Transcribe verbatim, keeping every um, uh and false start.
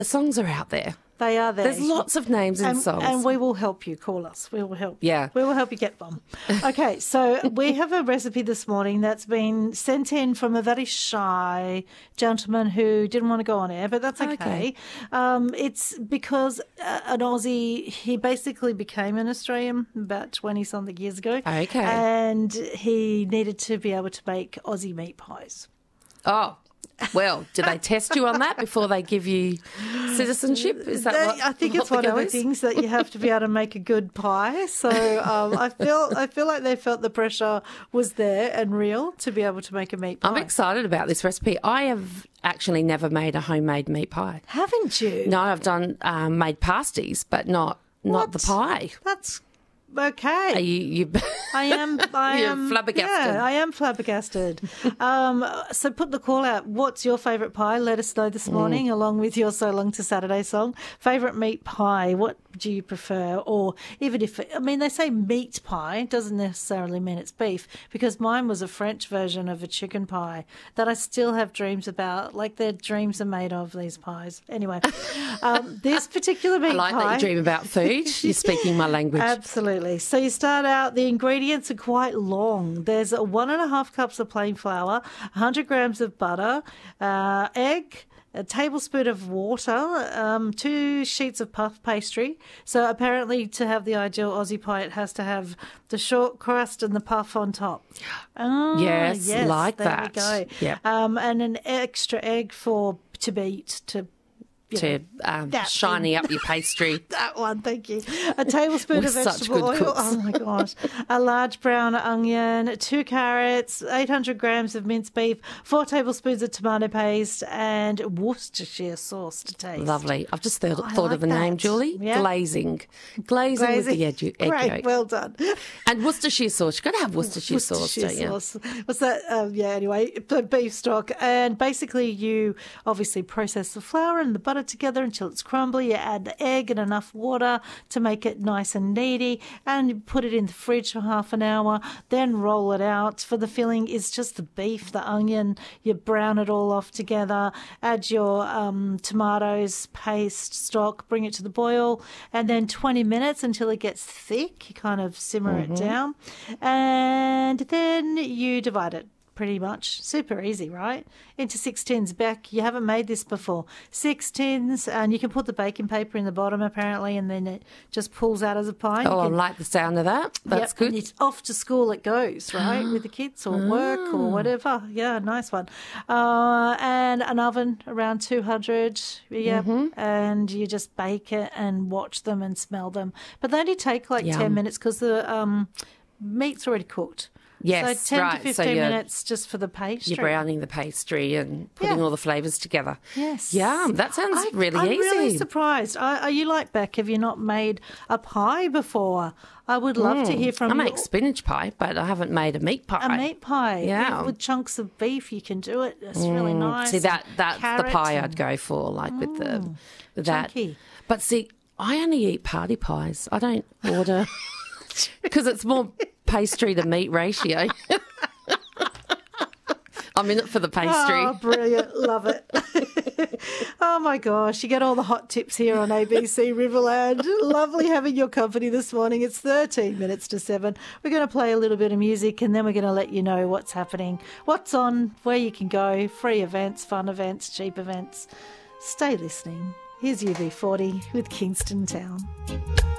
The songs are out there. They are there. There's lots of names in and, songs. And we will help you. Call us. We will help you. Yeah. We will help you get them. Okay, so we have a recipe this morning that's been sent in from a very shy gentleman who didn't want to go on air, but that's okay. Okay. Um, it's because uh, an Aussie, he basically became an Australian about twenty-something years ago. Okay. And he needed to be able to make Aussie meat pies. Oh, well, do they test you on that before they give you citizenship? Is that They- what I think what it's one the of go the is? things that you have to be able to make a good pie. So um, I feel I feel like they felt the pressure was there and real to be able to make a meat pie. I'm excited about this recipe. I have actually never made a homemade meat pie. Haven't you? No, I've done um, made pasties, but not not the What? pie. That's okay. Are you, you I am. I You're am flabbergasted. Yeah, I am flabbergasted. um, so put the call out. What's your favourite pie? Let us know this morning, Mm. along with your "So Long to Saturday" song. Favourite meat pie? What do you prefer? Or even if I mean, they say meat pie doesn't necessarily mean it's beef, because mine was a French version of a chicken pie that I still have dreams about. Like their dreams are made of these pies. Anyway, um, this particular meat I like pie. that you dream about food. You're speaking my language. Absolutely. So you start out, the ingredients are quite long. There's a one and a half cups of plain flour, one hundred grams of butter, uh, egg, a tablespoon of water, um, two sheets of puff pastry. So apparently to have the ideal Aussie pie, it has to have the short crust and the puff on top. Oh, Yes, like there that. we go. Yep. Um, and an extra egg for to beat, to you to know, um, that shiny up your pastry. that one, thank you. A tablespoon We're of such vegetable good oil. cooks. Oh my gosh. A large brown onion, two carrots, eight hundred grams of minced beef, four tablespoons of tomato paste, and Worcestershire sauce to taste. Lovely. I've just thought, I thought like of the name, that. Julie. Yeah. Glazing. Glazing, with the egg, egg Great, yolk. well done. And Worcestershire sauce. You've got to have Worcestershire, sauce, Worcestershire don't you? sauce. What's that? Um, yeah, anyway, the beef stock. And basically you obviously process the flour and the butter together until it's crumbly. You add the egg and enough water to make it nice and kneady, and you put it in the fridge for half an hour, then roll it out. For the filling is just the beef, the onion. You brown it all off together, add your um, tomatoes, paste, stock, bring it to the boil, and then twenty minutes until it gets thick. You kind of simmer it down, and then you divide it. Pretty much. Super easy, right? Into six tins. Beck, you haven't made this before. Six tins, and you can put the baking paper in the bottom, apparently, and then it just pulls out as a pie. Oh, You I can- like the sound of that. That's Yep, good. and it's off to school it goes, right? With the kids or work or whatever. Yeah, nice one. Uh, and an oven around two hundred. Yeah. Mm-hmm. And you just bake it and watch them and smell them. But they only take like Yum. ten minutes because the um, meat's already cooked. Yes, so ten right. to So fifteen you're- minutes just for the pastry. You're browning the pastry and putting Yeah. all the flavours together. Yes. Yum. That sounds I, really I'm easy. really surprised. Are, are you like Beck? Have you not made a pie before? I would love to hear from I you. make spinach pie, but I haven't made a meat pie. A meat pie, Yeah. with, with chunks of beef. You can do it. It's really nice. See, that that's the Carrot pie and- I'd go for, like with the with that. chunky. But see, I only eat party pies. I don't order because it's more pastry to meat ratio. I'm in it for the pastry. Oh, brilliant. Love it. Oh, my gosh. You get all the hot tips here on A B C Riverland. Lovely having your company this morning. It's thirteen minutes to seven. We're going to play a little bit of music and then we're going to let you know what's happening, what's on, where you can go, free events, fun events, cheap events. Stay listening. Here's U B forty with Kingston Town.